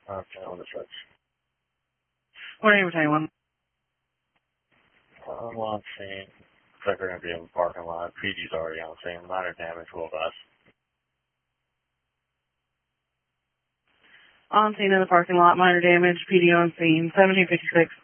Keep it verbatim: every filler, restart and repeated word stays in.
Okay, on the switch. Morning, twenty-one. Uh, well, I'm seeing, looks like we're going to be in the parking lot. P D's already on scene. Minor damage will bust. On scene in the parking lot, minor damage, P D on scene, seventeen fifty-six.